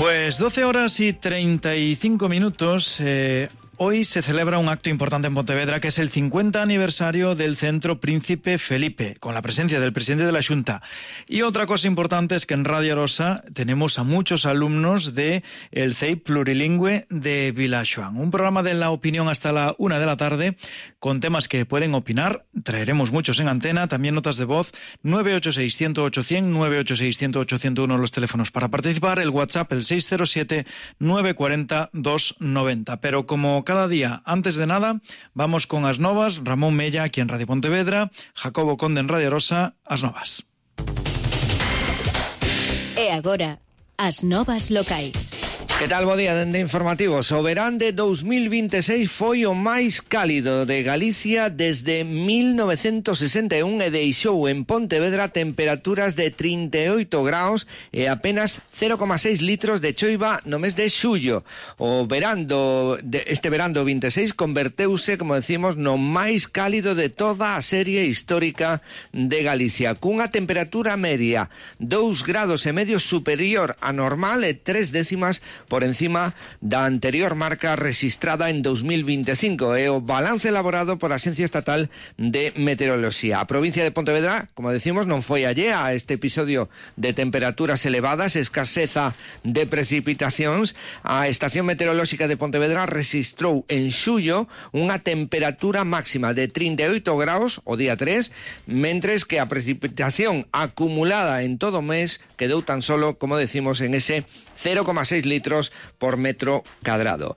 Pues 12 horas y 35 minutos. Hoy se celebra un acto importante en Pontevedra, que es el 50 aniversario del Centro Príncipe Felipe, con la presencia del presidente de la Xunta. Y otra cosa importante es que en Radio Arosa tenemos a muchos alumnos del CEI Plurilingüe de Vilaxoán. Un programa de la opinión hasta la 1 de la tarde, con temas que pueden opinar. Traeremos muchos en antena, también notas de voz. 986-108-100, 986-108-101 los teléfonos para participar. El WhatsApp, el 607-940-290. Pero como cada día, antes de nada, vamos con as novas. Ramón Mella, aquí en Radio Pontevedra, Jacobo Conde en Radio Arosa, as novas. E agora, as novas locais. Que tal, bo día, dende informativos. O verán de 2026 foi o máis cálido de Galicia desde 1961 e deixou en Pontevedra temperaturas de 38 graus e apenas 0,6 litros de choiva no mes de xullo. Este verán do 26 converteuse, como decimos, no máis cálido de toda a serie histórica de Galicia, cunha temperatura media 2 grados e medio superior a normal e 3 décimas por encima da anterior marca registrada en 2025. É o balance elaborado por a Axencia Estatal de Meteoroloxía. A provincia de Pontevedra, como decimos, non foi allea a este episodio de temperaturas elevadas, escaseza de precipitacións. A Estación Meteorolóxica de Pontevedra registrou en xullo unha temperatura máxima de 38 graus o día 3, mentres que a precipitación acumulada en todo o mes quedou tan solo, como decimos, en ese 0,6 litros por metro cadrado.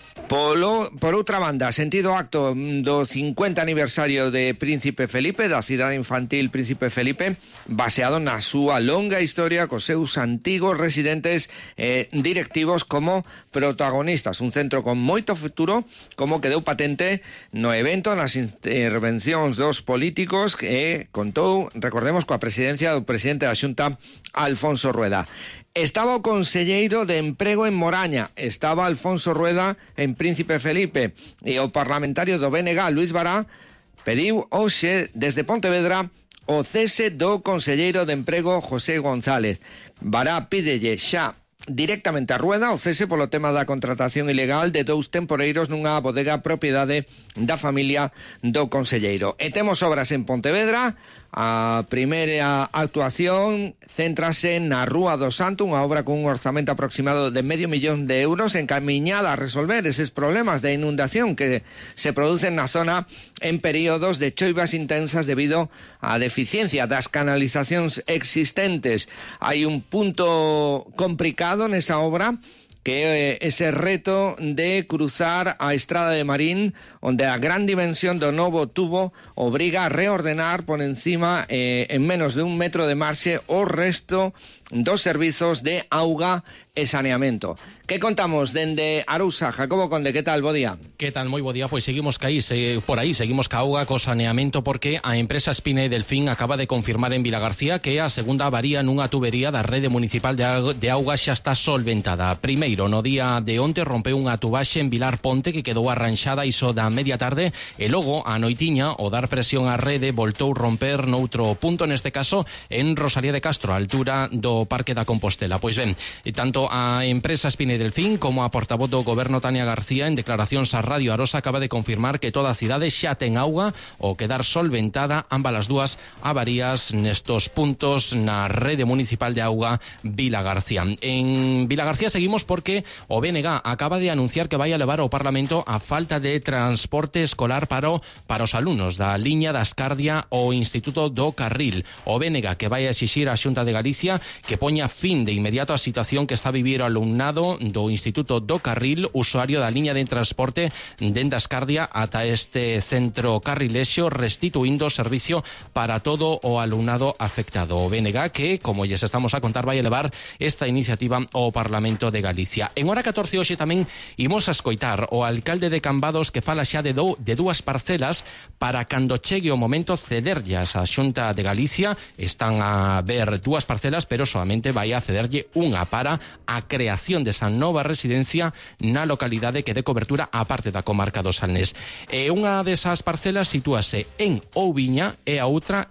Por outra banda, sentido acto do 50 aniversario de Príncipe Felipe, da cidade infantil Príncipe Felipe, baseado na súa longa historia cos seus antigos residentes directivos como protagonistas. Un centro con moito futuro, como quedou patente no evento, nas intervencións dos políticos, que contou, recordemos, coa presidencia do presidente da Xunta, Alfonso Rueda. Estaba o conselleiro de Emprego en Moraña, estaba Alfonso Rueda en Príncipe Felipe, e o parlamentario do BNG, Luis Bará, pediu hoxe desde Pontevedra o cese do conselleiro de Emprego, José González. Bará pídelle xa directamente a Rueda o cese polo tema da contratación ilegal de 2 temporeiros nunha bodega propiedade da familia do conselleiro. E temos obras en Pontevedra. A primeira actuación céntrase na Rúa do Santo, unha obra con un orzamento aproximado de €500,000 encamiñada a resolver eses problemas de inundación que se producen na zona en períodos de choivas intensas debido á deficiencia das canalizacións existentes. Hai un punto complicado nesa obra, que é ese reto de cruzar a Estrada de Marín, onde a gran dimensión do novo tubo obriga a reordenar por encima en menos de 1 metro de marxe o resto dos servizos de auga e saneamento. Que contamos dende Arousa? Jacobo Conde, que tal? Bo día. Que tal? Moi bo día. Pois seguimos por aí, seguimos ca auga, co saneamento, porque a empresa Espine Delfín acaba de confirmar en Vilagarcía que a segunda avaría nunha tubería da rede municipal de auga xa está solventada. Primeiro, no día de onte rompeu unha tubaxe en Vilar Ponte que quedou arranxada iso da media tarde, e logo a noitiña, o dar presión á rede, voltou romper noutro punto, neste caso en Rosalía de Castro, a altura do Parque da Compostela. Pois ben, tanto a empresa Espine Delfín como a portavoz do Goberno Tania García en declaracións a Radio Arosa acaba de confirmar que toda a cidade xa ten auga ao quedar solventada ambas as dúas avarías nestos puntos na rede municipal de auga Vilagarcía. En Vilagarcía seguimos porque o BNG acaba de anunciar que vai a levar ao Parlamento a falta de transporte escolar para os alumnos da liña da Escardia ao Instituto do Carril. O BNG que vai a exixir á Xunta de Galicia que poña fin de inmediato a situación que está a vivir o alumnado do Instituto do Carril, usuario da liña de transporte dende a Escardia ata este centro carrilexo, restituindo o servicio para todo o alumnado afectado. O BNG que, como lles estamos a contar, vai elevar esta iniciativa ao Parlamento de Galicia. En hora 14 hoxe tamén imos a escoitar o alcalde de Cambados que fala xa de 2 parcelas para cando chegue o momento cederllas á Xunta de Galicia. Están a ver 2 parcelas, pero solamente vai a cederlle unha para a creación desa nova residencia na localidade que dé cobertura á parte da comarca do Salnés. E unha desas parcelas sitúase en Ouviña e a outra en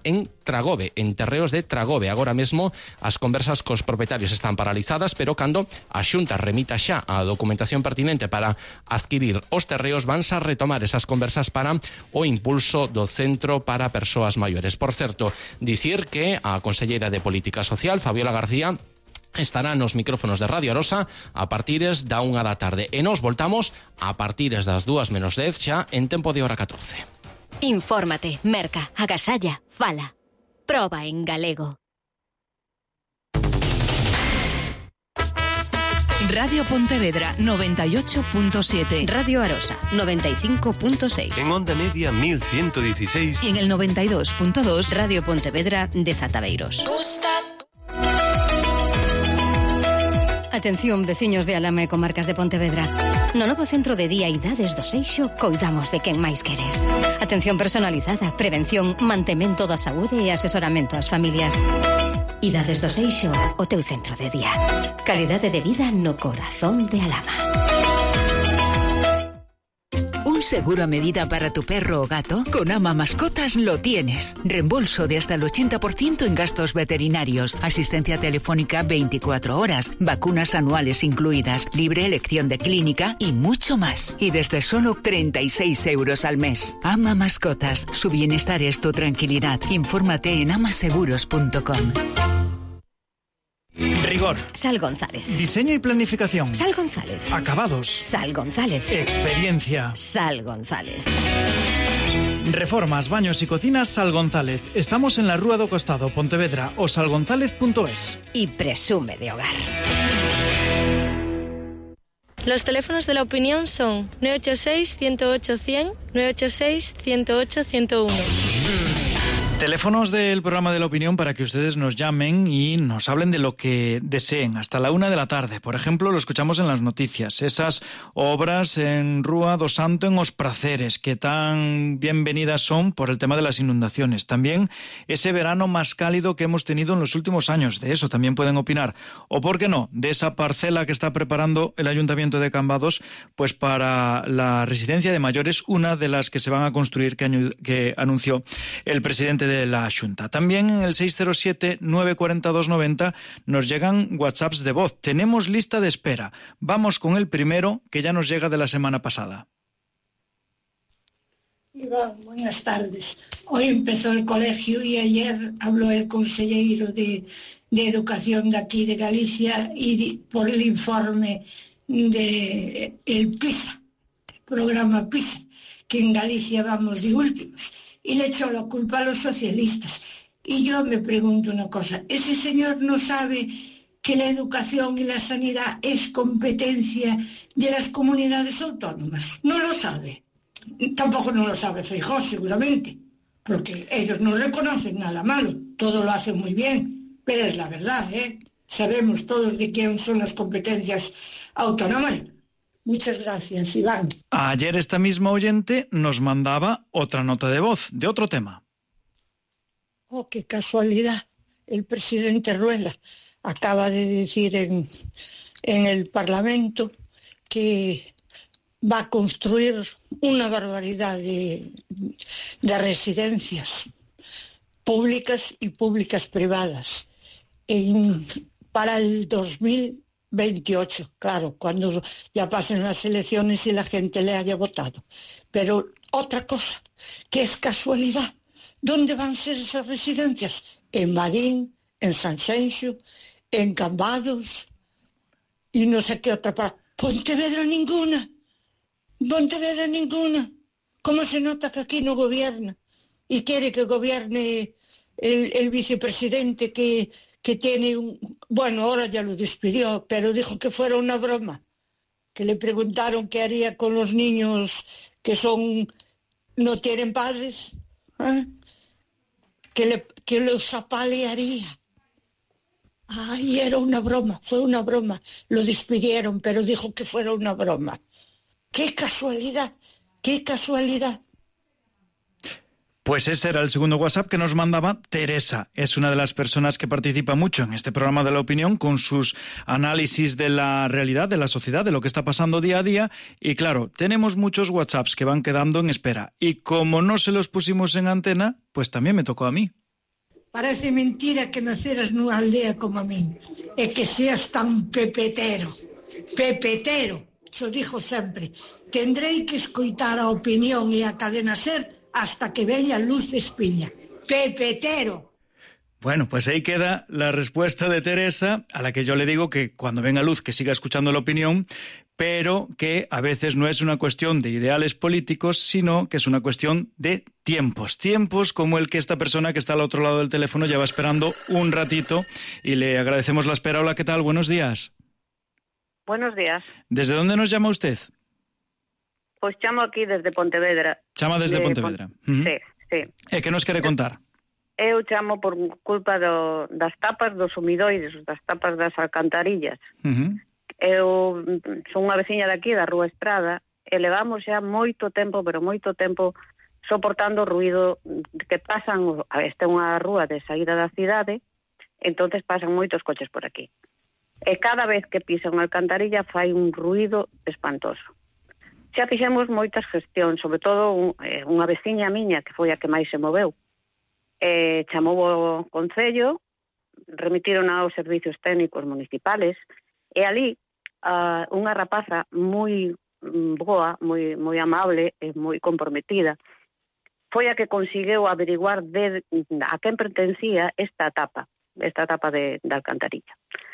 Tragove, en terreos de Tragove. Agora mesmo as conversas cos propietarios están paralizadas, pero cando a Xunta remita xa a documentación pertinente para adquirir os terreos, vanse a retomar esas conversas para o impulso do centro para persoas maiores. Por certo, dicir que a conselleira de Política Social, Fabiola García, estará nos micrófonos de Radio Arosa a partires da 1 da tarde. E nos voltamos a partires das 2 menos 10 xa en tempo de hora 14. Infórmate, merca, agasalla, fala. Proba en galego. Radio Pontevedra 98.7. Radio Arosa 95.6. En onda media 1116. Y en el 92.2 Radio Pontevedra de Zataveiros. Atención, veciños de Alama e comarcas de Pontevedra. No novo centro de día Idades do Seixo coidamos de quen máis queres. Atención personalizada, prevención, mantemento da saúde e asesoramento ás familias. Idades do Seixo, o teu centro de día. Calidade de vida no corazón de Alama. ¿Un seguro a medida para tu perro o gato? Con Ama Mascotas lo tienes. Reembolso de hasta el 80% en gastos veterinarios, asistencia telefónica 24 horas, vacunas anuales incluidas, libre elección de clínica y mucho más. Y desde solo 36 euros al mes. Ama Mascotas. Su bienestar es tu tranquilidad. Infórmate en amaseguros.com. Rigor. Sal González. Diseño y planificación. Sal González. Acabados. Sal González. Experiencia. Sal González. Reformas, baños y cocinas Sal González. Estamos en la Rúa do Costado, Pontevedra, o salgonzalez.es. Y presume de hogar. Los teléfonos de la opinión son 986-108-100, 986-108-101. Teléfonos del programa de la opinión para que ustedes nos llamen y nos hablen de lo que deseen hasta la 1 de la tarde. Por ejemplo, lo escuchamos en las noticias. Esas obras en Rúa do Santo en Os Praceres, que tan bienvenidas son por el tema de las inundaciones. También ese verano más cálido que hemos tenido en los últimos años. De eso también pueden opinar. O, ¿por qué no?, de esa parcela que está preparando el Ayuntamiento de Cambados pues para la residencia de mayores, una de las que se van a construir que anunció el presidente de la Xunta. También en el 607-942-90 nos llegan WhatsApps de voz. Tenemos lista de espera. Vamos con el primero, que ya nos llega de la semana pasada. Iván, buenas tardes. Hoy empezó el colegio y ayer habló el consejero de Educación de aquí de Galicia y por el informe de el PISA, el programa PISA, que en Galicia vamos de últimos. Y le echó la culpa a los socialistas. Y yo me pregunto una cosa, ¿ese señor no sabe que la educación y la sanidad es competencia de las comunidades autónomas? No lo sabe. Tampoco no lo sabe Feijóo, seguramente, porque ellos no reconocen nada malo, todo lo hacen muy bien, pero es la verdad, ¿eh? Sabemos todos de quién son las competencias autónomas. Muchas gracias, Iván. Ayer esta misma oyente nos mandaba otra nota de voz, de otro tema. Oh, qué casualidad. El presidente Rueda acaba de decir en el Parlamento que va a construir una barbaridad de residencias públicas y públicas privadas para el 2028, claro, cuando ya pasen las elecciones y la gente le haya votado. Pero otra cosa, que es casualidad, ¿dónde van a ser esas residencias? En Marín, en Sanxenxo, en Cambados y no sé qué otra parte. Pontevedra ninguna. ¿Cómo se nota que aquí no gobierna? Y quiere que gobierne el vicepresidente que tiene bueno, ahora ya lo despidió, pero dijo que fuera una broma. Que le preguntaron qué haría con los niños que no tienen padres, ¿eh? Que los apalearía. Ay, era una broma, fue una broma. Lo despidieron, pero dijo que fuera una broma. ¡Qué casualidad! ¡Qué casualidad! Pues ese era el segundo WhatsApp que nos mandaba Teresa. Es una de las personas que participa mucho en este programa de la opinión con sus análisis de la realidad, de la sociedad, de lo que está pasando día a día. Y claro, tenemos muchos WhatsApps que van quedando en espera. Y como no se los pusimos en antena, pues también me tocó a mí. Parece mentira que naceras nunha aldea como a min e que seas tan pepetero. Pepetero, xo dixo sempre. Tendrei que escoitar a opinión e a cadena SER hasta que veña Luz Espiña. Pepetero. Bueno, pues ahí queda la respuesta de Teresa, a la que yo le digo que cuando venga Luz que siga escuchando la opinión, pero que a veces no es una cuestión de ideales políticos, sino que es una cuestión de tiempos. Tiempos como el que esta persona que está al otro lado del teléfono lleva esperando un ratito y le agradecemos la espera. Hola, ¿qué tal? Buenos días. Buenos días. ¿Desde dónde nos llama usted? Pois chamo aquí desde Pontevedra. Chama desde Pontevedra. Sí. E que nos quere contar? Eu chamo por culpa das tapas dos sumidoides, das tapas das alcantarillas. Eu son unha veciña daqui, da Rúa Estrada, e levamos xa moito tempo, pero moito tempo, soportando o ruído que pasan. Esta é unha rúa de saída da cidade, entonces pasan moitos coches por aquí. E cada vez que pisa unha alcantarilla fai un ruído espantoso. Xa fixemos moitas gestións, sobre todo unha veciña miña, que foi a que máis se moveu. Chamou o Concello, remitiron aos servicios técnicos municipales, e ali unha rapaza moi boa, moi amable e moi comprometida, foi a que conseguiu averiguar a quen pertencía esta tapa de alcantarilla.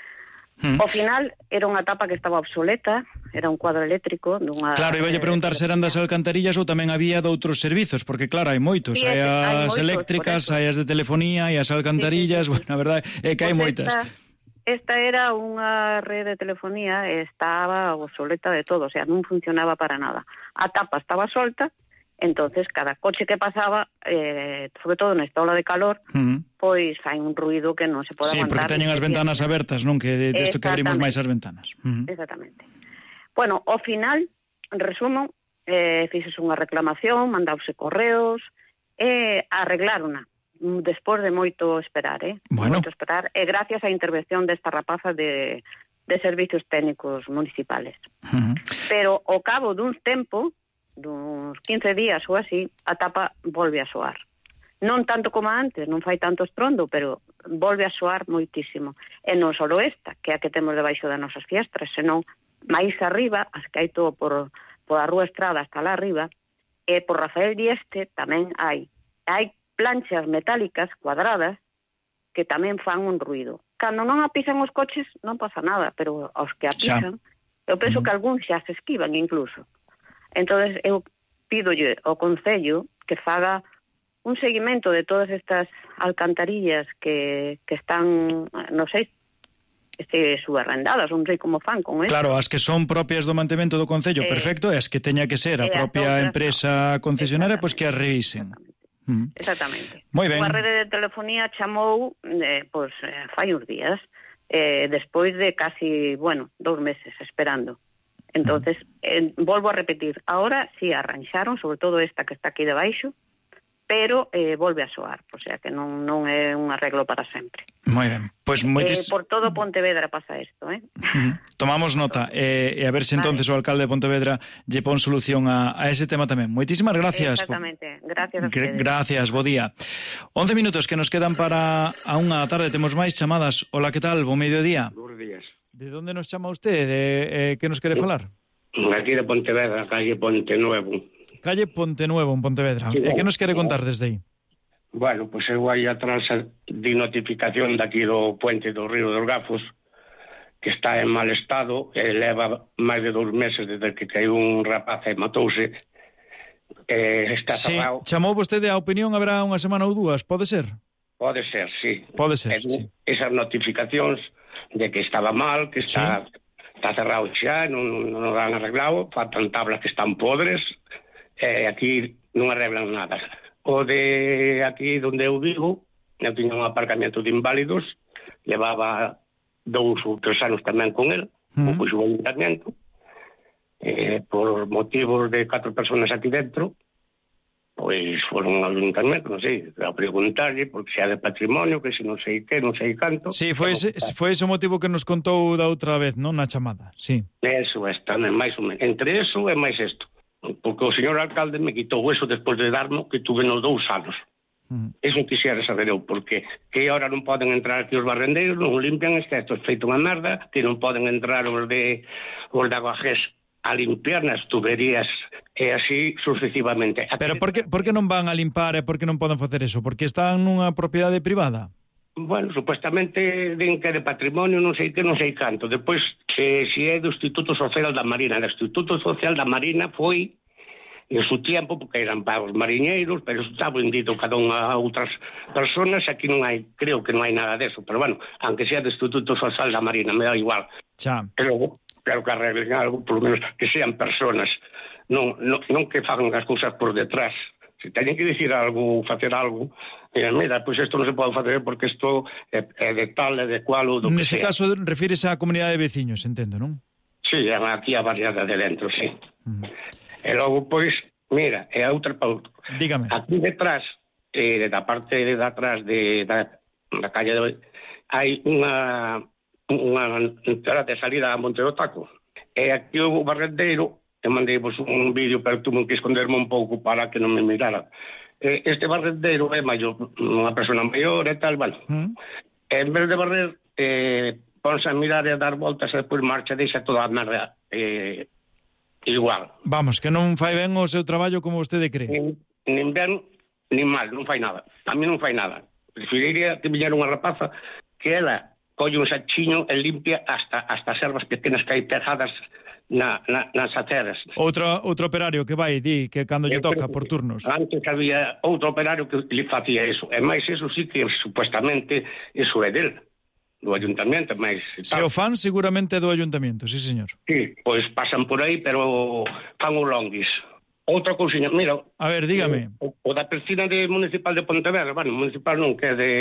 Ao final era unha tapa que estaba obsoleta, era un cuadro eléctrico dunha... Claro, iba a preguntar se eran das alcantarillas ou tamén había de outros servizos, porque claro, hai moitos, sí, hai as eléctricas, hai as de telefonía, hai as alcantarillas, sí. Bueno, a verdade é que hai moitas. Esta era unha rede de telefonía e estaba obsoleta de todo, o sea, non funcionaba para nada. A tapa estaba solta, entonces cada coche que pasaba, sobre todo nesta ola de calor, pois fai un ruido que non se pode aguantar. Sí, porque teñen as ventanas abertas, non? Que desto que abrimos máis as ventanas. Exactamente. Bueno, ao final, en resumo, fixes unha reclamación, mandause correos, e arreglárona, despois de moito esperar, Bueno. Moito esperar, e gracias á intervención desta rapaza de servicios técnicos municipales. Pero ao cabo dun tempo, duns 15 días ou así, a tapa volve a soar. Non tanto como antes, non fai tanto estrondo, pero volve a soar moitísimo. E non só esta, que é a que temos debaixo das nosas fiestras, senón máis arriba, as que hai todo por a Rúa Estrada hasta lá arriba, e por Rafael Dieste tamén hai planchas metálicas cuadradas que tamén fan un ruido. Cando non apisan os coches non pasa nada, pero aos que apisan, eu penso que algúns xa se esquivan incluso. Entonces eu pídolle ao Concello que faga un seguimento de todas estas alcantarillas que están, non sei, subarrendadas, non sei como fan con eso. Claro, as que son propias do mantemento do Concello, perfecto, e as que teña que ser a propia empresa concesionaria, pois que as revisen. Exactamente. Moi ben. Unha rede de telefonía chamou fai uns días, despois de casi, 2 meses esperando. Entonces, volvo a repetir, ahora sí arranxaron, sobre todo esta que está aquí debaixo, pero volve a soar, o sea que non é un arreglo para sempre. Moi ben. Pois por todo Pontevedra pasa isto, Tomamos nota, e a ver se entonces o alcalde de Pontevedra lle pon solución a ese tema tamén. Moitísimas gracias. Exactamente, gracias a ustedes. Gracias, bo día. 11 minutos que nos quedan para a unha da tarde, temos máis chamadas. Hola, que tal? Bo mediodía. Bos días. De onde nos chama usted? Que nos quere falar? Aquí de Pontevedra, calle Ponte Nuevo. Calle Ponte Nuevo, en Pontevedra. Sí, E que nos quere contar desde aí? Bueno, pois eu aí atrás de notificación daqui do puente do Río dos Gafos, que está en mal estado, e leva máis de 2 meses desde que caiu un rapaz e matouse. Está cerrado. Chamou vostede a opinión, haberá unha semana ou 2, pode ser? Pode ser, sí. Pode ser, sí. Esas notificacións de que estaba mal, que está cerrado xa, non o han arreglado, faltan tablas que están podres, e aquí non arreglan nada. O de aquí onde eu vivo, eu tiña un aparcamento de inválidos, levaba 2 ou 3 anos tamén con el, pois o ayuntamiento, por motivos de 4 personas aquí dentro, pois foron ao ayuntamiento, non sei, a preguntarlle, porque xa de patrimonio, que se non sei que, non sei canto. Sí, foi ese o motivo que nos contou da outra vez, non, na chamada, sí. Eso é tamén, máis ou menos. Entre eso e máis isto. Porque o señor alcalde me quitou eso despois de darmo que tuve nos 2 anos. Eso quixera saber eu, porque que ahora non poden entrar aquí os barrendeiros, non limpian, excepto feito unha merda, que non poden entrar os de Aguajés a limpiar nas tuberías e así sucesivamente. Pero por que non van a limpar e por que non poden facer eso? Porque están nunha propiedade privada? Bueno, supuestamente din que de patrimonio non sei que, non sei canto. Depois, se é do Instituto Social da Marina. O Instituto Social da Marina foi en su tiempo, porque eran para os mariñeiros, pero eso está vendido cada unha a outras personas. Aquí non hai, creo que non hai nada deso, pero bueno, aunque sea do Instituto Social da Marina, me da igual. Xa. Pero claro que arreglen algo, por lo menos que sean personas, non que fagan as cousas por detrás. Se teñen que dicir algo, facer algo, mira, pois isto non se pode facer porque isto é de tal, é de cual, ou do que sea. Nese caso, refírese á comunidade de veciños, entendo, non? Sí, aquí a variada de dentro, sí. E logo, pois, mira, é a outra pauta. Dígame. Aquí detrás, da parte de atrás da calle de... hai unha entrada de salida a Monte do Taco. E aquí o barrendeiro, e mandei vos un vídeo, pero tuve que esconderme un pouco para que non me mirara. Este barrendeiro é maior, unha persona maior e tal, bueno. En vez de barrer, ponse a mirar e a dar voltas e depois marcha, deixa toda a merda igual. Vamos, que non fai ben o seu traballo como vostede cree. Nin ben, nin mal, non fai nada. A mí non fai nada. Preferiría que viñera unha rapaza que ela colle un sachiño e limpia hasta as ervas pequenas que hai pegadas nas aceras. Outro operario que vai, di, que cando lle toca por turnos. Antes había outro operario que le facía eso. E máis eso sí que supuestamente eso é del, do ayuntamiento, máis... Se o fan, seguramente do ayuntamiento, sí, señor. Sí, pois pasan por aí, pero fan o longuis. Outra cousinha, mira... A ver, dígame. O da piscina municipal de Pontevedra, bueno, municipal non, que é de...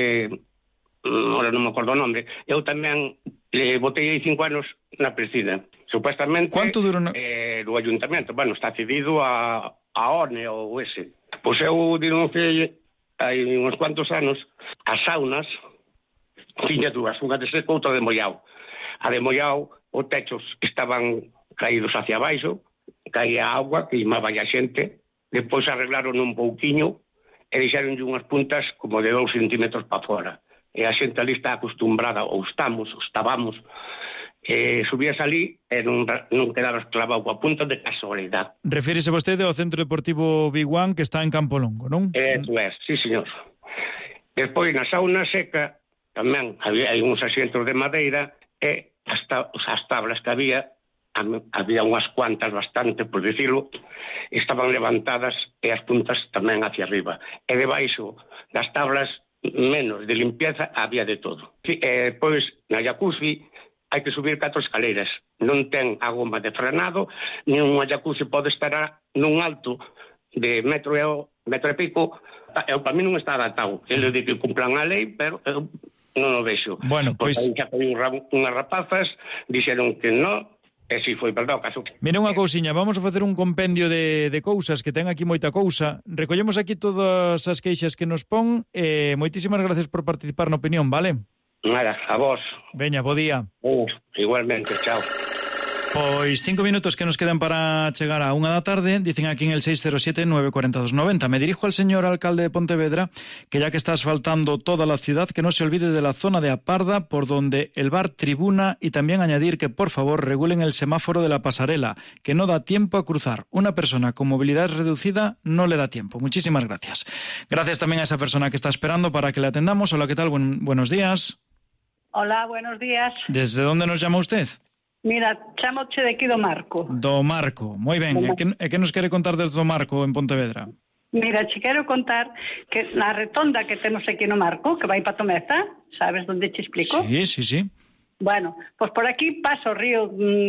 Ahora non me acordo o nombre. Eu tamén botei aí 5 anos na piscina. Supuestamente... Quanto dura do ayuntamiento. Bueno, está cedido a ONE ou ese. Pois eu denunciei hai uns cuantos anos as saunas, tiña dúas, unha de seco, outra de mollao. A de mollao, os techos estaban caídos hacia abaixo, caía agua, queimaba a xente, depois arreglaron un pouquiño e deixaron unhas puntas como de 2 centímetros para fora. E a xente ali está acostumbrada, ou estábamos, subías ali e non quedabas clavado coa punta de casualidade. Refírese vostede ao Centro Deportivo Biguán que está en Campo Longo, non? Eso é, sí, señor. Despois, na sauna seca, tamén hai uns asientos de madeira e as tablas que había unhas cuantas bastante, por dicirlo, estaban levantadas e as puntas tamén hacia arriba. E debaixo das tablas, menos de limpieza, había de todo. E depois, na jacuzzi, hai que subir 4 escaleiras. Non ten a goma de frenado, nin unha jacuzzi pode estar nun alto de metro e pico. Para mí non está adaptado. Ele di que cumplan a lei, pero eu non o vexo. Bueno, pois... Xa foi unhas rapazas, dixeron que non, e si foi, perdón, caso. Mira unha cousiña, vamos a facer un compendio de cousas, que ten aquí moita cousa. Recollemos aquí todas as queixas que nos pon, e moitísimas gracias por participar na opinión, vale? Nada, a vos. Veña, bo día. Igualmente, chao. Pois 5 minutos que nos quedan para chegar a 1 da tarde, dicen aquí en el 607-942-90. Me dirijo al señor alcalde de Pontevedra, que ya que está asfaltando toda la ciudad, que no se olvide de la zona de Aparda, por donde el bar Tribuna, y también añadir que por favor regulen el semáforo de la pasarela, que no da tiempo a cruzar. Una persona con movilidad reducida no le da tiempo. Muchísimas gracias. Gracias también a esa persona que está esperando para que le atendamos. Hola, ¿qué tal? Buenos días. Hola, buenos días. ¿Desde dónde nos llama usted? Mira, chamoche de aquí do Marco. Do Marco, moi ben. E que nos quere contar desde do Marco en Pontevedra? Mira, che quero contar que na retonda que temos aquí no Marco, que vai para Tomeza, sabes onde te explico? Sí, sí, sí. Bueno, pois por aquí pasa o río,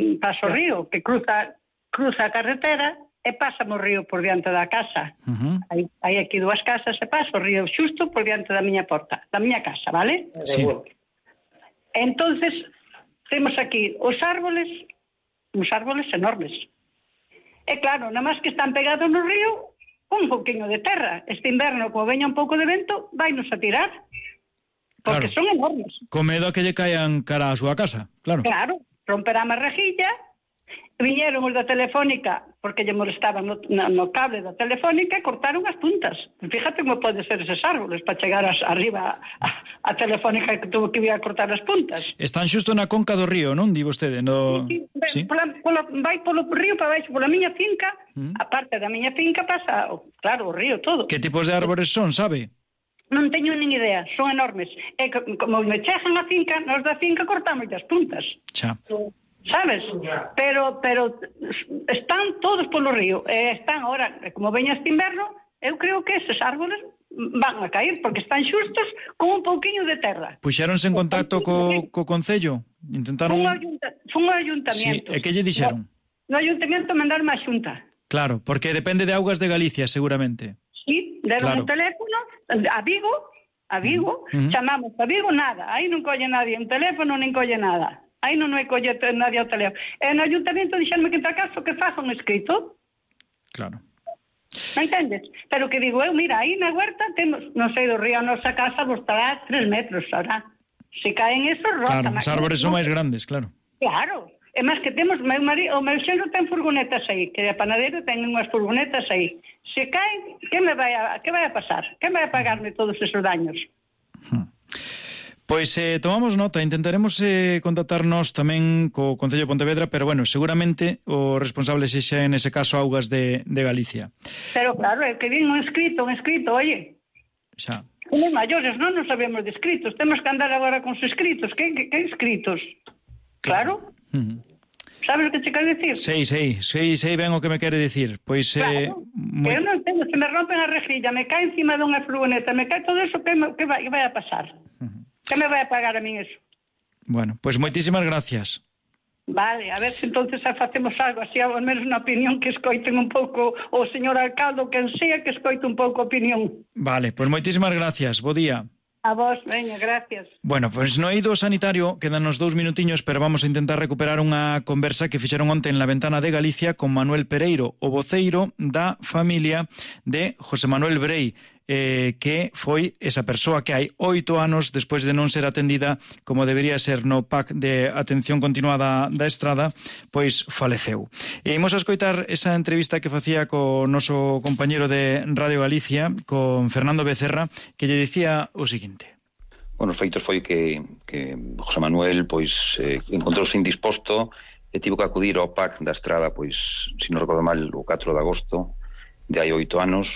que cruza a carretera e pasa o río por diante da casa. Hai aquí 2 casas e pasa o río xusto por diante da miña porta, da miña casa, vale? Sí. Entonces, temos aquí os árboles enormes. E claro, nada máis que están pegados no río, un pouquinho de terra. Este inverno, como veña un pouco de vento, vainos a tirar. Porque son enormes. Con medo a que lle caian cara a súa casa, claro. Claro, romperá a rejilla Viñeron os da Telefónica porque lle molestaban no cable da Telefónica e cortaron as puntas. Fíjate como pode ser eses árboles para chegar arriba a Telefónica que tuvo que vir a cortar as puntas. Están xusto na conca do río, non? Di vostede, no... Sí. Vai polo río para baixo, pola miña finca, a parte da miña finca pasa, claro, o río todo. Que tipos de árbores son, sabe? Non teño nin idea, son enormes. E como me chegan a finca, nos da finca cortamos as puntas. Xa. Sabes? Pero están todos polo río. Están ahora, como veña este inverno, eu creo que eses árboles van a caer, porque están xustos con un pouquiño de terra. Puxéronse en contacto co Concello? Intentaron... Fun ao ayuntamiento. Sí, e que lle dixeron? No ayuntamiento mandaron a xunta. Claro, porque depende de Augas de Galicia, seguramente. Sí, deron un teléfono a Vigo, chamamos a Vigo, nada. Aí non colle nadie un teléfono, nin colle nada. Aí non hai colle nadie ao teléfono. E no ayuntamiento dixenme que entre caso que faja un escrito. Claro. Non entendes? Pero que digo eu, mira, aí na huerta temos, non sei, do río a nosa casa estará 3 metros, ahora. Se caen esos, rota. Claro, os árboles son máis grandes, claro. Claro. É máis que temos, o meu xenro ten furgonetas aí, que de panadero ten unhas furgonetas aí. Se caen, que vai a pasar? Quen vai a pagarme todos esos daños? Pois tomamos nota, intentaremos contactarnos tamén co Concello de Pontevedra, pero bueno, seguramente o responsable sexa en ese caso Augas de Galicia. Pero claro, é que vin un escrito, oye. Xa. Somos maiores, non nos sabemos de escritos, temos que andar agora con os escritos. Que escritos? Claro. Sabes o que che quero dicir? Sei ben o que me quere dicir. Pois claro, eu non entendo, se me rompen a rejilla, me cae encima dunha furgoneta, me cae todo eso, que vai a pasar? Que me vai a pagar a min eso? Bueno, pois moitísimas gracias. Vale, a ver se entonces facemos algo así, ao menos unha opinión que escoiten un pouco o señor alcalde, quen sea, que escoite un pouco a opinión. Vale, pois moitísimas gracias, bo día. A vos, veña, gracias. Bueno, pois no eido sanitario quedan os 2 minutiños, pero vamos a intentar recuperar unha conversa que fixeron onte en La Ventana de Galicia con Manuel Pereiro, o voceiro da familia de José Manuel Brei, que foi esa persoa que hai 8 anos despois de non ser atendida como debería ser no PAC de atención continuada da Estrada, pois faleceu. E imos a escoitar esa entrevista que facía co noso compañero de Radio Galicia, con Fernando Becerra, que lle dicía o seguinte. Bueno, os feitos foi que José Manuel pois encontrouse indisposto e tivo que acudir ao PAC da Estrada, pois, se non recordo mal, o 4 de agosto de hai 8 anos.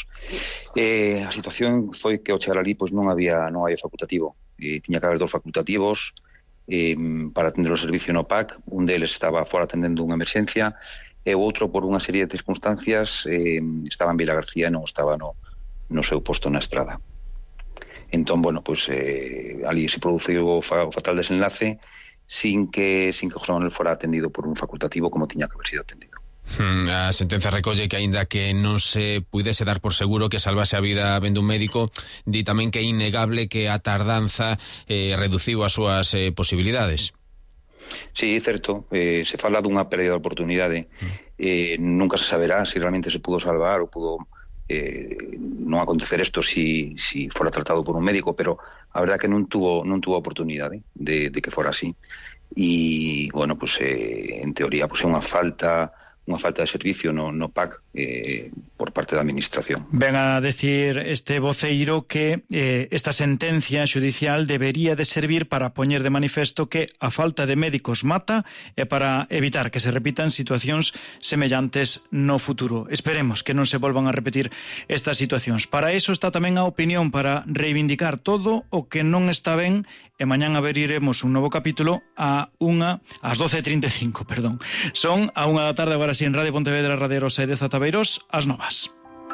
A situación foi que ao chegar ali pois non había facultativo, tiña que haber 2 facultativos para atender o servicio no PAC. Un deles estaba fora atendendo unha emerxencia e o outro, por unha serie de circunstancias, estaba en Vilagarcía e non estaba no seu posto na Estrada. Entón, bueno, pois ali se produciu o fatal desenlace sin que José Manuel fora atendido por un facultativo como tiña que haber sido atendido. A sentenza recolle que aínda que non se puidese dar por seguro que salvase a vida vendo un médico, di tamén que é innegable que a tardanza reduciu as súas posibilidades. Sí, certo, se fala dunha pérdida de oportunidade. Nunca se saberá se realmente se pudo salvar ou pudo non acontecer isto si fora tratado por un médico, pero a verdad que non tuvo oportunidade de que fora así. E, bueno, pues en teoría pues é unha falta de servicio no PAC por parte da Administración. Ven a decir este voceiro que esta sentencia xudicial debería de servir para poñer de manifesto que a falta de médicos mata e para evitar que se repitan situacións semellantes no futuro. Esperemos que non se volvan a repetir estas situacións. Para iso está tamén a opinión, para reivindicar todo o que non está ben, e mañán abriremos un novo capítulo ás 12:35, perdón. Son a 1 da tarde, agora sí, en Radio Pontevedra, Radio Rosa e de Zatabeiros, as novas.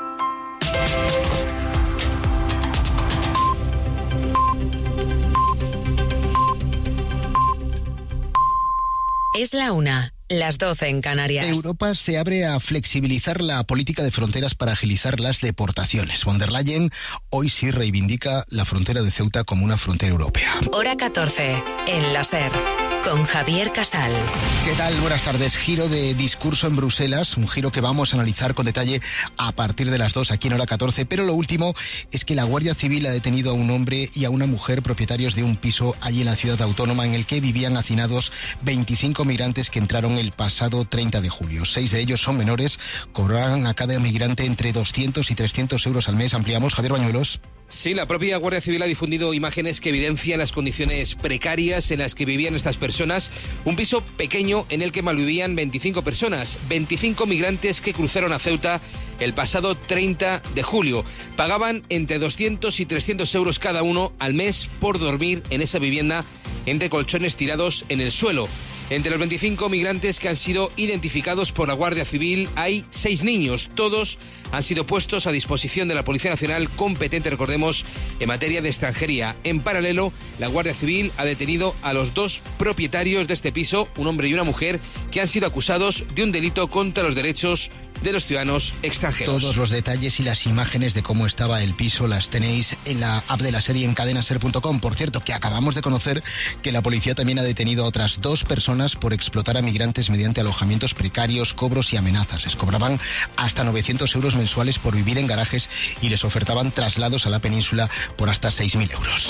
Es la 1, las 12 en Canarias. Europa se abre a flexibilizar la política de fronteras para agilizar las deportaciones. Von der Leyen hoy sí reivindica la frontera de Ceuta como una frontera europea. Hora 14, en la SER, con Javier Casal. ¿Qué tal? Buenas tardes. Giro de discurso en Bruselas, un giro que vamos a analizar con detalle a partir de las 2 aquí en Hora 14, pero lo último es que la Guardia Civil ha detenido a un hombre y a una mujer propietarios de un piso allí en la ciudad autónoma en el que vivían hacinados 25 migrantes que entraron el pasado 30 de julio. 6 de ellos son menores, cobrarán a cada migrante entre 200 y 300 euros al mes. Ampliamos, Javier Bañuelos. Sí, la propia Guardia Civil ha difundido imágenes que evidencian las condiciones precarias en las que vivían estas personas. Un piso pequeño en el que malvivían 25 personas, 25 migrantes que cruzaron a Ceuta el pasado 30 de julio. Pagaban entre 200 y 300 euros cada uno al mes por dormir en esa vivienda entre colchones tirados en el suelo. Entre los 25 migrantes que han sido identificados por la Guardia Civil hay 6 niños. Todos han sido puestos a disposición de la Policía Nacional, competente, recordemos, en materia de extranjería. En paralelo, la Guardia Civil ha detenido a los 2 propietarios de este piso, un hombre y una mujer, que han sido acusados de un delito contra los derechos de los ciudadanos extranjeros. Todos los detalles y las imágenes de cómo estaba el piso las tenéis en la app de la serie en cadenaser.com. Por cierto, que acabamos de conocer que la policía también ha detenido a otras 2 personas por explotar a migrantes mediante alojamientos precarios, cobros y amenazas. Les cobraban hasta 900 euros mensuales por vivir en garajes y les ofertaban traslados a la península por hasta 6.000 euros.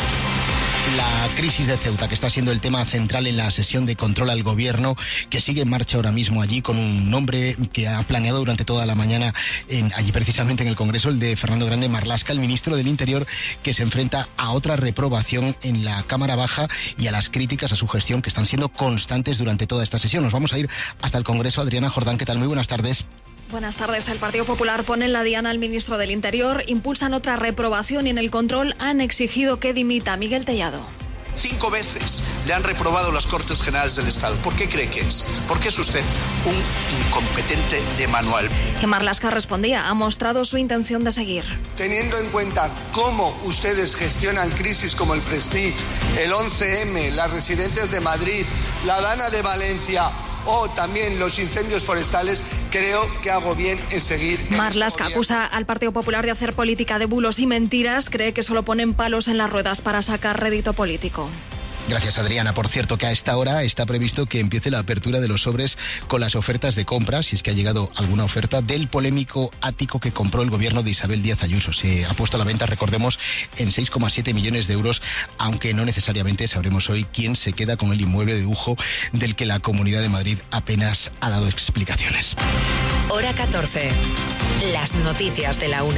La crisis de Ceuta, que está siendo el tema central en la sesión de control al gobierno, que sigue en marcha ahora mismo allí con un nombre que ha planeado durante toda la mañana allí precisamente en el Congreso, el de Fernando Grande Marlaska, el ministro del Interior, que se enfrenta a otra reprobación en la Cámara Baja y a las críticas a su gestión que están siendo constantes durante toda esta sesión. Nos vamos a ir hasta el Congreso. Adriana Jordán, ¿qué tal? Muy buenas tardes. Buenas tardes. El Partido Popular pone en la diana al ministro del Interior, impulsan otra reprobación y en el control han exigido que dimita. Miguel Tellado. 5 veces le han reprobado las Cortes Generales del Estado. ¿Por qué cree que es? Porque es usted un incompetente de manual. Que Marlaska respondía, ha mostrado su intención de seguir. Teniendo en cuenta cómo ustedes gestionan crisis como el Prestige, el 11M, las residencias de Madrid, la Dana de Valencia o también los incendios forestales, creo que hago bien en seguir. Marlaska acusa al Partido Popular de hacer política de bulos y mentiras, cree que solo ponen palos en las ruedas para sacar rédito político. Gracias, Adriana. Por cierto, que a esta hora está previsto que empiece la apertura de los sobres con las ofertas de compra, si es que ha llegado alguna oferta, del polémico ático que compró el gobierno de Isabel Díaz Ayuso. Se ha puesto a la venta, recordemos, en 6,7 millones de euros, aunque no necesariamente sabremos hoy quién se queda con el inmueble de lujo del que la Comunidad de Madrid apenas ha dado explicaciones. Hora 14. Las noticias de la 1.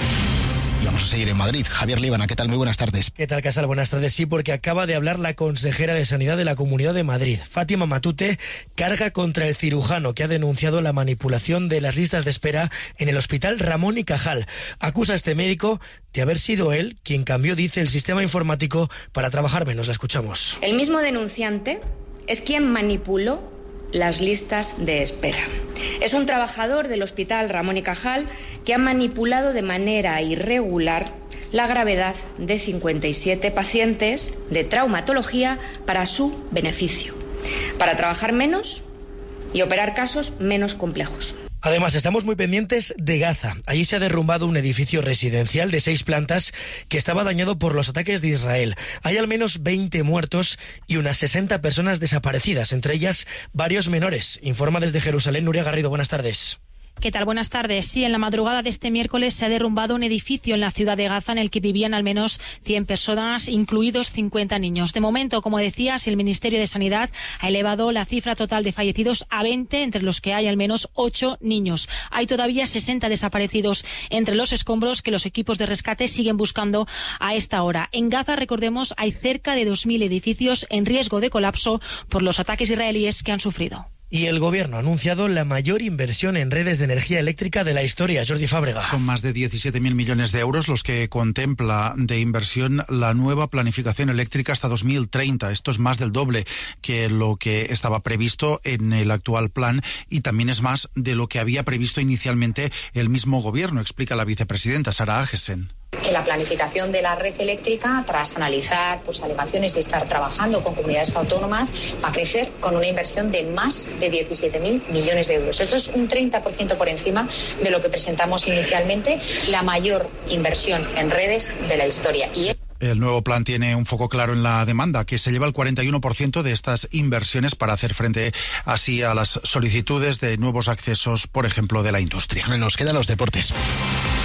Y vamos a seguir en Madrid. Javier Líbana, ¿qué tal? Muy buenas tardes. ¿Qué tal, Casal? Buenas tardes. Sí, porque acaba de hablar la consejera de Sanidad de la Comunidad de Madrid. Fátima Matute carga contra el cirujano que ha denunciado la manipulación de las listas de espera en el Hospital Ramón y Cajal. Acusa a este médico de haber sido él quien cambió, dice, el sistema informático para trabajar menos. La escuchamos. El mismo denunciante es quien manipuló las listas de espera. Es un trabajador del Hospital Ramón y Cajal que ha manipulado de manera irregular la gravedad de 57 pacientes de traumatología para su beneficio, para trabajar menos y operar casos menos complejos. Además, estamos muy pendientes de Gaza. Allí se ha derrumbado un edificio residencial de 6 plantas que estaba dañado por los ataques de Israel. Hay al menos 20 muertos y unas 60 personas desaparecidas, entre ellas varios menores. Informa desde Jerusalén Nuria Garrido. Buenas tardes. ¿Qué tal? Buenas tardes. Sí, en la madrugada de este miércoles se ha derrumbado un edificio en la ciudad de Gaza en el que vivían al menos 100 personas, incluidos 50 niños. De momento, como decías, el Ministerio de Sanidad ha elevado la cifra total de fallecidos a 20, entre los que hay al menos 8 niños. Hay todavía 60 desaparecidos entre los escombros que los equipos de rescate siguen buscando a esta hora. En Gaza, recordemos, hay cerca de 2.000 edificios en riesgo de colapso por los ataques israelíes que han sufrido. Y el Gobierno ha anunciado la mayor inversión en redes de energía eléctrica de la historia. Jordi Fábrega. Son más de 17.000 millones de euros los que contempla de inversión la nueva planificación eléctrica hasta 2030. Esto es más del doble que lo que estaba previsto en el actual plan y también es más de lo que había previsto inicialmente el mismo Gobierno, explica la vicepresidenta Sara Agesen. Que la planificación de la red eléctrica, tras analizar alegaciones de estar trabajando con comunidades autónomas, va a crecer con una inversión de más de 17.000 millones de euros. Esto es un 30% por encima de lo que presentamos inicialmente, la mayor inversión en redes de la historia. El nuevo plan tiene un foco claro en la demanda, que se lleva el 41% de estas inversiones para hacer frente así a las solicitudes de nuevos accesos, por ejemplo, de la industria. Nos quedan los deportes.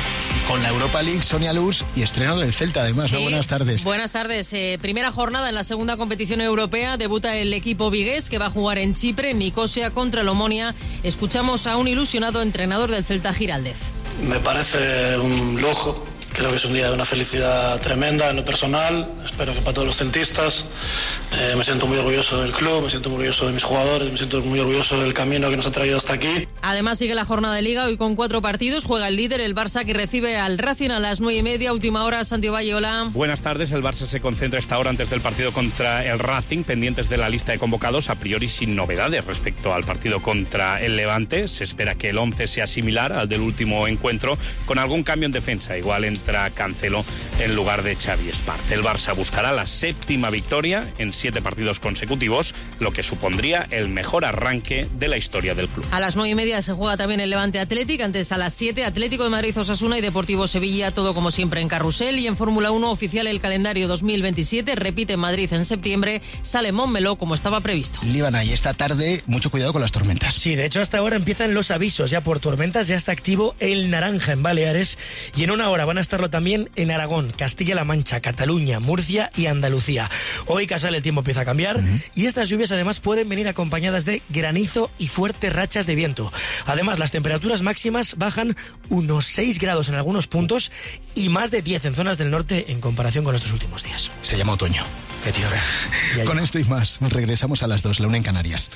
Con la Europa League, Sonia Luz, y estreno del Celta, además. Sí. Buenas tardes. Buenas tardes. Primera jornada en la segunda competición europea. Debuta el equipo vigués, que va a jugar en Chipre, en Nicosia, contra el Omonia. Escuchamos a un ilusionado entrenador del Celta, Giraldez. Me parece un lujo. Creo que es un día de una felicidad tremenda en lo personal, espero que para todos los celtistas. Me siento muy orgulloso del club, me siento muy orgulloso de mis jugadores, me siento muy orgulloso del camino que nos ha traído hasta aquí. Además sigue la jornada de Liga, hoy con 4 partidos. Juega el líder, el Barça, que recibe al Racing a las 9:30, última hora. Santiago Valle, hola. Buenas tardes, el Barça se concentra esta hora antes del partido contra el Racing, pendientes de la lista de convocados, a priori sin novedades respecto al partido contra el Levante. Se espera que el 11 sea similar al del último encuentro, con algún cambio en defensa, igual entra Cancelo en lugar de Xavi Espart. El Barça buscará la 7ª victoria en 7 partidos consecutivos, lo que supondría el mejor arranque de la historia del club. A las 9:30 se juega también el Levante Athletic, antes a las 7 Atlético de Madrid, Osasuna y Deportivo Sevilla, todo como siempre en Carrusel. Y en Fórmula 1 oficial el calendario 2027, repite en Madrid en septiembre, sale Montmeló como estaba previsto. Líbana, y esta tarde mucho cuidado con las tormentas. Sí, de hecho hasta ahora empiezan los avisos ya por tormentas, ya está activo el naranja en Baleares, y en una hora van a estarlo también en Aragón, Castilla-La Mancha, Cataluña, Murcia y Andalucía. Hoy Casal el tiempo empieza a cambiar y estas lluvias además pueden venir acompañadas de granizo y fuertes rachas de viento. Además, las temperaturas máximas bajan unos 6 grados en algunos puntos y más de 10 en zonas del norte en comparación con estos últimos días. Se llama otoño. Qué tío. Con esto y más, regresamos a las 2, la 1 en Canarias.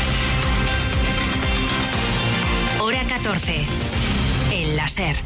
Hora 14. El láser.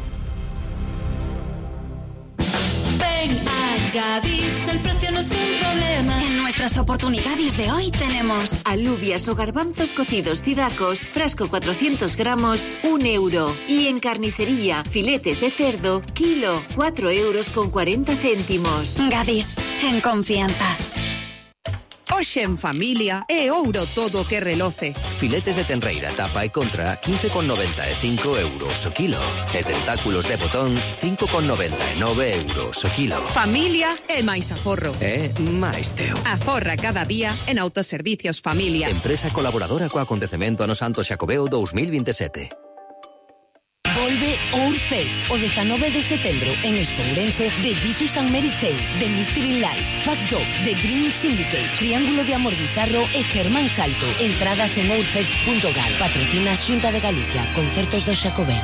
Ven a Gadis, el precio no es un problema. En nuestras oportunidades de hoy tenemos alubias o garbanzos cocidos cidacos, frasco 400 gramos, 1 euro. Y en carnicería, filetes de cerdo, kilo, 4,40 euros. Gadis, en confianza. Hoxe en familia é ouro todo que reloce. Filetes de tenreira, tapa e contra, 15,95 euros o kilo. E tentáculos de botón, 5,99 euros o kilo. Familia é máis aforro. É máis teu. Aforra cada día en Autoservicios Familia. Empresa colaboradora co acontecemento Ano Santo Xacobeo 2027. Volve Ourfest o 19 de setembro en Espourense, de Jesus and Mary Chain, de Mystery Life, Fact Dog, de Green Syndicate, Triángulo de Amor Bizarro e Germán Salto. Entradas en ourfest.gal. Patrocina Xunta de Galicia. Concertos do Xacobeo.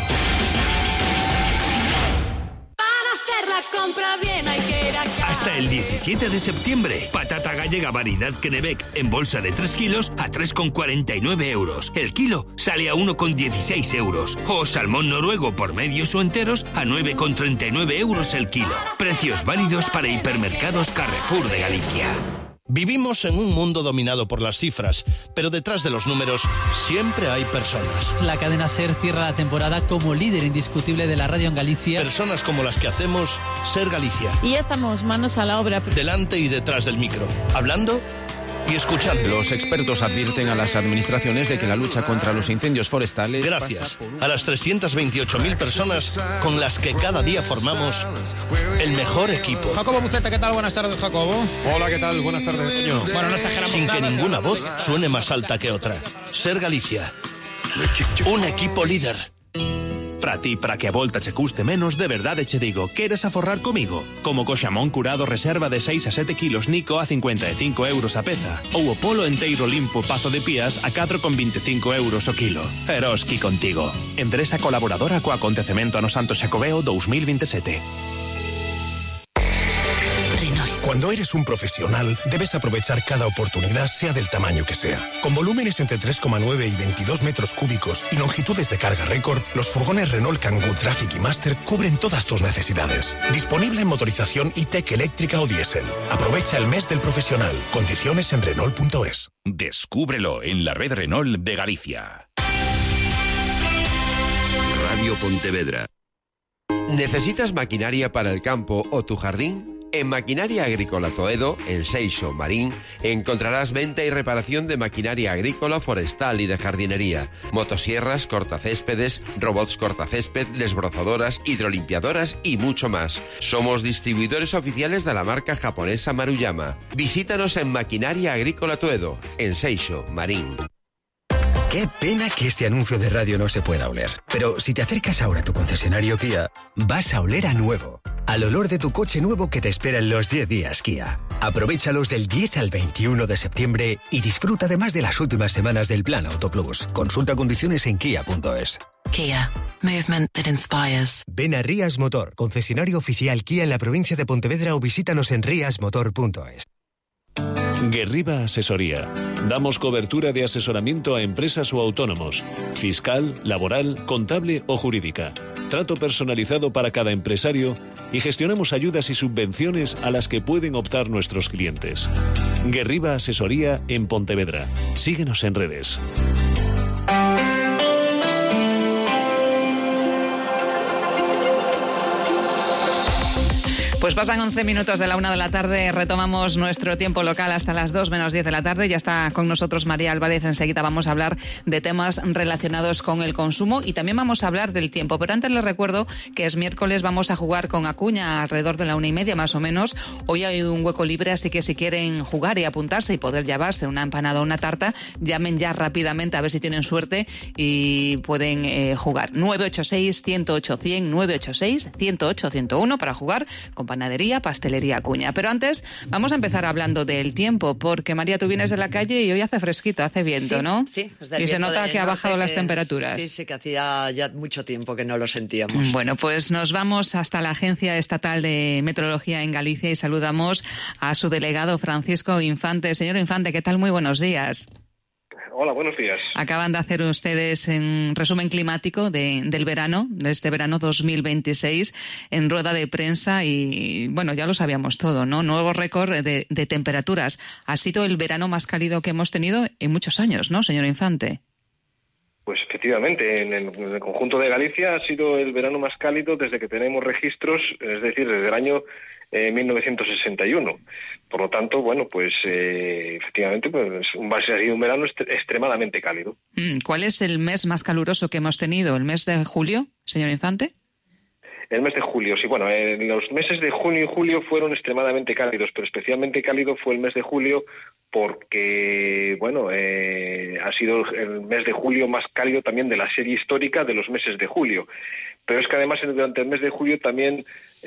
Hasta el 17 de septiembre, patata gallega variedad Kennebec en bolsa de 3 kilos a 3,49 euros. El kilo sale a 1,16 euros. O salmón noruego por medios o enteros a 9,39 euros el kilo. Precios válidos para hipermercados Carrefour de Galicia. Vivimos en un mundo dominado por las cifras, pero detrás de los números siempre hay personas. La cadena SER cierra la temporada como líder indiscutible de la radio en Galicia. Personas como las que hacemos SER Galicia. Y ya estamos manos a la obra. Delante y detrás del micro, hablando y escuchando. Los expertos advierten a las administraciones de que la lucha contra los incendios forestales... Gracias a las 328.000 personas con las que cada día formamos el mejor equipo. Jacobo Buceta, ¿qué tal? Buenas tardes, Jacobo. Hola, ¿qué tal? Buenas tardes, Toño. Bueno, no exageramos Sin nada, que ninguna voz suene más alta que otra. SER Galicia. Un equipo líder. Para ti, para que a volta che custe menos, de verdade che digo, queres aforrar comigo? Como co xamón curado reserva de 6 a 7 kilos Nico a 55 euros a peza. Ou o polo enteiro limpo Pazo de Pías a 4,25 euros o kilo. Eroski contigo. Empresa colaboradora co acontecemento Ano Santo Xacobeo 2027. Cuando eres un profesional, debes aprovechar cada oportunidad, sea del tamaño que sea. Con volúmenes entre 3,9 y 22 metros cúbicos y longitudes de carga récord, los furgones Renault Kangoo Traffic y Master cubren todas tus necesidades. Disponible en motorización e-Tech eléctrica o diésel. Aprovecha el mes del profesional. Condiciones en Renault.es. Descúbrelo en la red Renault de Galicia. Radio Pontevedra. ¿Necesitas maquinaria para el campo o tu jardín? En Maquinaria Agrícola Toedo, en Seixo, Marín, encontrarás venta y reparación de maquinaria agrícola, forestal y de jardinería, motosierras, cortacéspedes, robots cortacésped, desbrozadoras, hidrolimpiadoras y mucho más. Somos distribuidores oficiales de la marca japonesa Maruyama. Visítanos en Maquinaria Agrícola Toedo, en Seixo, Marín. Qué pena que este anuncio de radio no se pueda oler. Pero si te acercas ahora a tu concesionario Kia, vas a oler a nuevo. Al olor de tu coche nuevo que te espera en los 10 días Kia. Aprovéchalos del 10 al 21 de septiembre y disfruta además de las últimas semanas del Plan Auto Plus. Consulta condiciones en kia.es. Kia. Movement that inspires. Ven a Rías Motor, concesionario oficial Kia en la provincia de Pontevedra, o visítanos en riasmotor.es. Guerriba Asesoría. Damos cobertura de asesoramiento a empresas o autónomos, fiscal, laboral, contable o jurídica. Trato personalizado para cada empresario y gestionamos ayudas y subvenciones a las que pueden optar nuestros clientes. Guerriba Asesoría en Pontevedra. Síguenos en redes. Pues pasan 11 minutos de la 1 de la tarde, retomamos nuestro tiempo local hasta las 2 menos 10 de la tarde. Ya está con nosotros María Álvarez, enseguida vamos a hablar de temas relacionados con el consumo y también vamos a hablar del tiempo. Pero antes les recuerdo que es miércoles, vamos a jugar con Acuña alrededor de la 1:30 más o menos. Hoy hay un hueco libre, así que si quieren jugar y apuntarse y poder llevarse una empanada o una tarta, llamen ya rápidamente a ver si tienen suerte y pueden jugar. 986-108-100, 986-108-101 para jugar con Panadería, Pastelería Acuña. Pero antes vamos a empezar hablando del tiempo, porque María, tú vienes de la calle y hoy hace fresquito, hace viento, sí, ¿no? Sí. Y se nota que ha bajado las temperaturas. Sí, que hacía ya mucho tiempo que no lo sentíamos. Bueno, pues nos vamos hasta la Agencia Estatal de Meteorología en Galicia y saludamos a su delegado Francisco Infante. Señor Infante, ¿qué tal? Muy buenos días. Hola, buenos días. Acaban de hacer ustedes un resumen climático del verano, de este verano 2026, en rueda de prensa y, bueno, ya lo sabíamos todo, ¿no? Nuevo récord de temperaturas. Ha sido el verano más cálido que hemos tenido en muchos años, ¿no, señor Infante? Pues efectivamente, en el conjunto de Galicia ha sido el verano más cálido desde que tenemos registros, es decir, desde el año 1961. Por lo tanto, bueno, pues efectivamente pues ha sido un verano extremadamente cálido. ¿Cuál es el mes más caluroso que hemos tenido? ¿El mes de julio, señor Infante? El mes de julio, sí. Bueno, los meses de junio y julio fueron extremadamente cálidos, pero especialmente cálido fue el mes de julio porque, bueno, ha sido el mes de julio más cálido también de la serie histórica de los meses de julio. Pero es que además durante el mes de julio también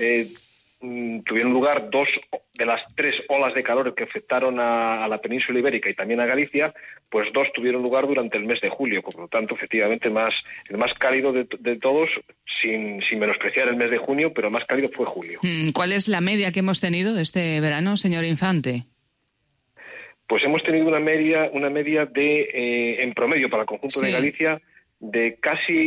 tuvieron lugar 2 de las 3 olas de calor que afectaron a la península ibérica y también a Galicia, pues 2 tuvieron lugar durante el mes de julio. Por lo tanto, efectivamente, el más cálido de todos, sin menospreciar el mes de junio, pero el más cálido fue julio. ¿Cuál es la media que hemos tenido este verano, señor Infante? Pues hemos tenido una media de, en promedio para el conjunto de Galicia, de casi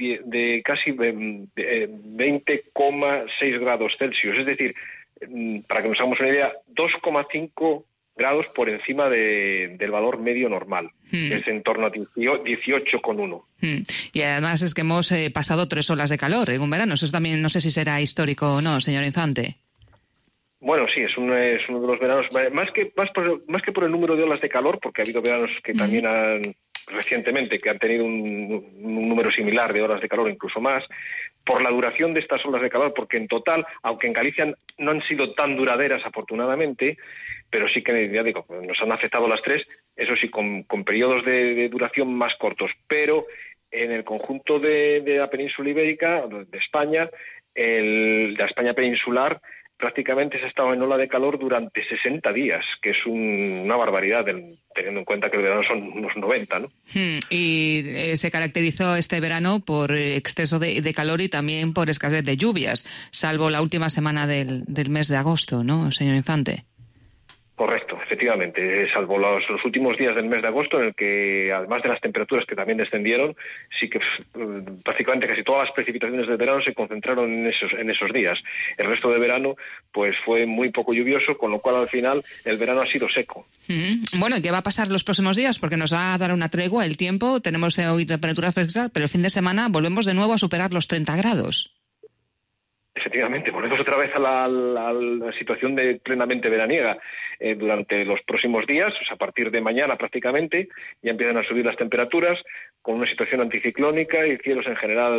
20,6 grados Celsius, es decir, para que nos hagamos una idea, 2,5 grados por encima del valor medio normal, que es en torno a 18,1. Y además es que hemos pasado 3 olas de calor en un verano, eso también no sé si será histórico o no, señor Infante. Bueno, sí, es uno de los veranos, más que por el número de olas de calor, porque ha habido veranos que también recientemente que han tenido un número similar de horas de calor, incluso más, por la duración de estas olas de calor, porque en total, aunque en Galicia no han sido tan duraderas afortunadamente, pero sí que, ya digo, nos han afectado las 3, eso sí, con periodos de duración más cortos, pero en el conjunto de la península ibérica, de España, de la España peninsular, prácticamente se ha estado en ola de calor durante 60 días, que es una barbaridad, teniendo en cuenta que el verano son unos 90, ¿no? Y se caracterizó este verano por exceso de calor y también por escasez de lluvias, salvo la última semana del mes de agosto, ¿no, señor Infante? Correcto, efectivamente, salvo los últimos días del mes de agosto, en el que, además de las temperaturas que también descendieron, sí que prácticamente casi todas las precipitaciones del verano se concentraron en esos días. El resto de verano, pues fue muy poco lluvioso, con lo cual al final el verano ha sido seco. Bueno, ¿y qué va a pasar los próximos días? Porque nos va a dar una tregua el tiempo, tenemos hoy temperaturas frescas, pero el fin de semana volvemos de nuevo a superar los 30 grados. Efectivamente, volvemos otra vez a la situación de plenamente veraniega. Durante los próximos días, o sea, a partir de mañana prácticamente, ya empiezan a subir las temperaturas con una situación anticiclónica y cielos en general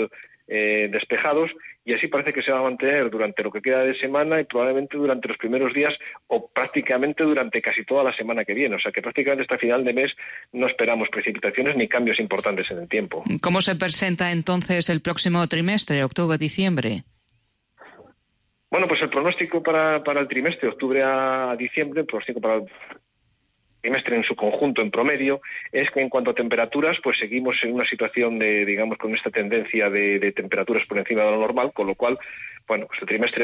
despejados, y así parece que se va a mantener durante lo que queda de semana y probablemente durante los primeros días o prácticamente durante casi toda la semana que viene. O sea que prácticamente hasta final de mes no esperamos precipitaciones ni cambios importantes en el tiempo. ¿Cómo se presenta entonces el próximo trimestre, octubre-diciembre? Bueno, pues el pronóstico para el trimestre, octubre a diciembre, el pronóstico para el trimestre en su conjunto, en promedio, es que en cuanto a temperaturas, pues seguimos en una situación de, digamos, con esta tendencia de temperaturas por encima de lo normal, con lo cual, bueno, pues el trimestre